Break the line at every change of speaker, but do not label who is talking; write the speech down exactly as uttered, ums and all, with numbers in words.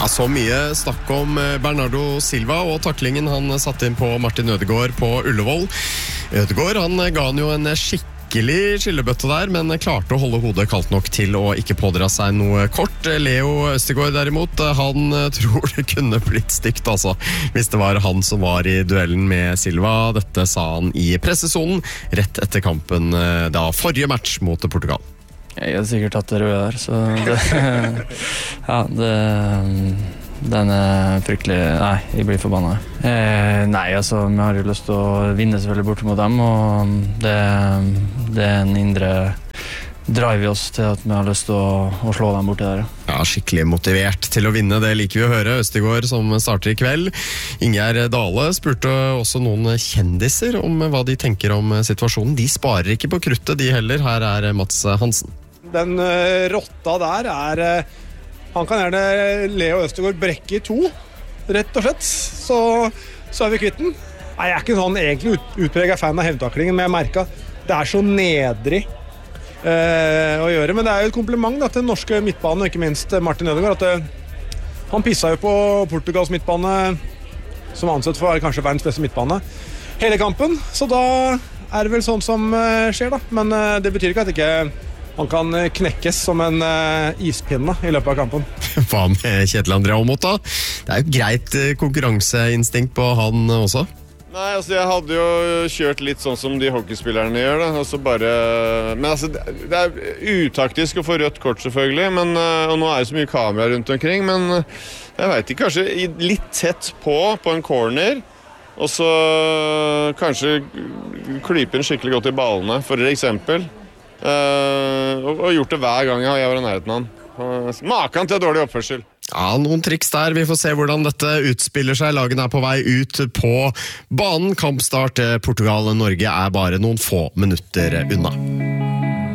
Ja, så mye snakk om Bernardo Silva og taklingen han satte inn på Martin Ødegaard på Ullevål. Ødegaard han ga han jo en skikkelig skillebøtte der, men klarte å holde hodet kaldt nok til å ikke pådra seg noe kort. Leo Østegård derimot, han tror det kunne blitt stygt altså, hvis det var han som var i duellen med Silva. Dette sa han i pressesonen rett etter kampen da forrige match mot Portugal.
Jeg har sikkert tatt det røde der, så det, ja, det, den er fryktelig, nei, jeg blir forbannet. Eh, nei, altså, vi har jo lyst til å vinne selvfølgelig bort mot dem, og det, det er en indre drive i oss til at vi har lyst til å, å slå dem borti der.
Ja, skikkelig motivert til å vinne, det liker vi å høre. Østegård som starter i kveld. Ingjerd Dale spurte også noen kjendiser om hva de tenker om situasjonen. De sparer ikke på kruttet, de heller. Her er Mats Hansen.
Den uh, rotta der er uh, han kan gjerne Leo Østegård brekke i to, rett og slett. Så, så er vi kvitt den. Nei, jeg er ikke sånn egentlig ut, utpreget fan av hevntaklingen, men jeg merket det er så nedrig uh, å gjøre. Men det er jo et kompliment da, til den norske midtbanen, og ikke minst Martin Ødegaard. At, uh, han pissa jo på Portugals midtbane, som ansett for å være kanskje verdens beste midtbane, hele kampen. Så da er det vel sånn som uh, skjer da. Men uh, det betyr ikke at ikke han kan knekkes som en uh, ispinne i løpet av kampen.
Hva med Kjetil André Aamodt da? Det er jo greit uh, konkurranseinstinkt på han uh, også.
Nei, altså jeg hadde jo kjørt litt sånn som de hockeyspillerne gjør da. Altså bare, men altså det er utaktisk å få rødt kort selvfølgelig, men, uh, og nå er det så mye kamera rundt omkring, men uh, jeg vet ikke, kanskje litt tett på, på en corner, og så uh, kanskje klype inn skikkelig godt i ballene, for eksempel. Uh, og, og gjort det hver gang jeg var i nærheten han. Uh, Maken til dårlig oppførsel.
Ja, noen triks der. Vi får se hvordan dette utspiller seg. Lagene er på vei ut på banen. Kampstart Portugal-Norge er bare noen få minutter unna.